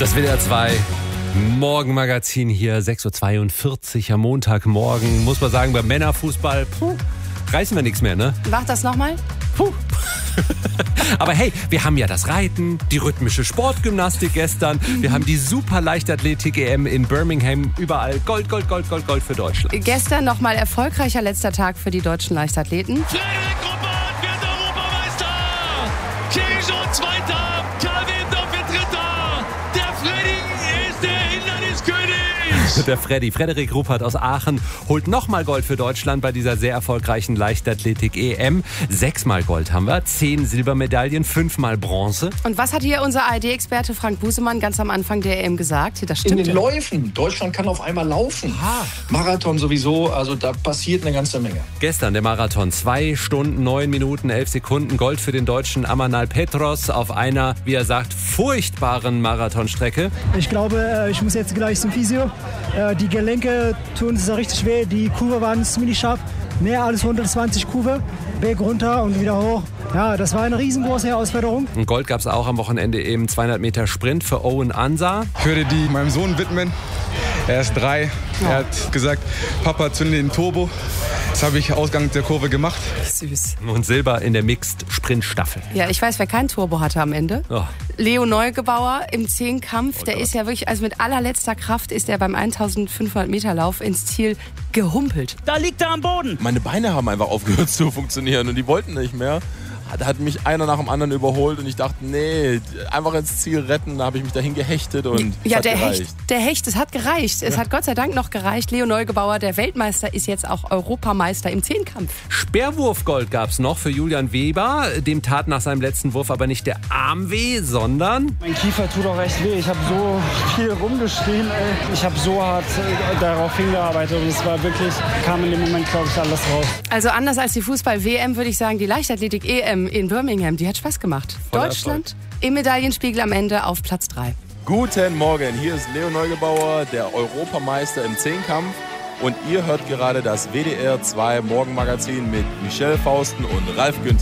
Das WDR 2 Morgenmagazin hier, 6.42 Uhr am Montagmorgen. Muss man sagen, beim Männerfußball reißen wir nichts mehr, ne? Mach das nochmal. Aber hey, wir haben ja das Reiten, die rhythmische Sportgymnastik gestern. Wir haben die Super-Leichtathletik-EM in Birmingham. Überall Gold, Gold, Gold, Gold, Gold für Deutschland. Gestern nochmal erfolgreicher letzter Tag für die deutschen Leichtathleten. Frederik Ruppert wird Europameister! Kirichon Zweiter, Kalwendorf wird Dritter! Der Freddy ist der Hinderniskönig! Der Frederik Ruppert aus Aachen holt nochmal Gold für Deutschland bei dieser sehr erfolgreichen Leichtathletik-EM. 6-mal Gold haben wir, 10 Silbermedaillen, 5-mal Bronze. Und was hat hier unser ARD-Experte Frank Busemann ganz am Anfang der EM gesagt? Das In stimmt. den Läufen. Deutschland kann auf einmal laufen. Marathon sowieso, also da passiert eine ganze Menge. Gestern der Marathon, 2 Stunden, 9 Minuten, 11 Sekunden. Gold für den Deutschen Amanal Petros auf einer, wie er sagt, furchtbaren Marathonstrecke. Ich glaube, ich muss jetzt gleich zum Physio. Die Gelenke tun es richtig weh. Die Kurve waren ziemlich scharf. Mehr als 120 Kurve. Berg runter und wieder hoch. Ja, das war eine riesengroße Herausforderung. Und Gold gab es auch am Wochenende im 200 Meter Sprint für Owen Ansah. Ich würde die meinem Sohn widmen. Er ist 3. Er hat gesagt, Papa, zünde den Turbo. Das habe ich Ausgang der Kurve gemacht. Süß. Und Silber in der Mixed-Sprint-Staffel. Ja, ich weiß, wer kein Turbo hatte am Ende. Oh. Leo Neugebauer im Zehnkampf. Der ist ja wirklich, also mit allerletzter Kraft ist er beim 1500 Meter Lauf ins Ziel gehumpelt. Da liegt er am Boden. Meine Beine haben einfach aufgehört zu funktionieren und die wollten nicht mehr. Da hat mich einer nach dem anderen überholt und ich dachte, nee, einfach ins Ziel retten. Da habe ich mich dahin gehechtet und Ja, es hat gereicht. der Hecht, es hat gereicht. Es hat Gott sei Dank noch gereicht. Leo Neugebauer, der Weltmeister, ist jetzt auch Europameister im Zehnkampf. Speerwurfgold gab es noch für Julian Weber. Dem tat nach seinem letzten Wurf aber nicht der Arm weh, sondern... Mein Kiefer tut auch echt weh. Ich habe so viel rumgeschrien. Ich habe so hart darauf hingearbeitet und es war wirklich, kam in dem Moment, glaube ich, alles raus. Also anders als die Fußball-WM würde ich sagen, die Leichtathletik-EM in Birmingham, die hat Spaß gemacht. Voller Deutschland im Medaillenspiegel am Ende auf Platz 3. Guten Morgen, hier ist Leo Neugebauer, der Europameister im Zehnkampf. Und ihr hört gerade das WDR 2 Morgenmagazin mit Michelle Fausten und Ralf Günther.